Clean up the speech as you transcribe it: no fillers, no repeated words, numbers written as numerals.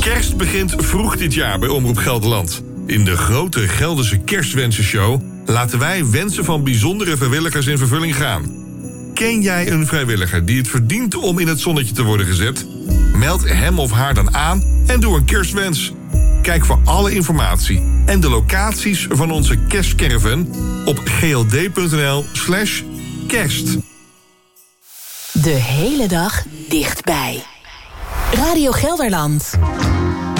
Kerst begint vroeg dit jaar bij Omroep Gelderland. In de grote Gelderse Kerstwensenshow laten wij wensen van bijzondere vrijwilligers in vervulling gaan. Ken jij een vrijwilliger die het verdient om in het zonnetje te worden gezet? Meld hem of haar dan aan en doe een kerstwens. Kijk voor alle informatie en de locaties van onze kerstcaravan op gld.nl/kerst. De hele dag dichtbij. Radio Gelderland.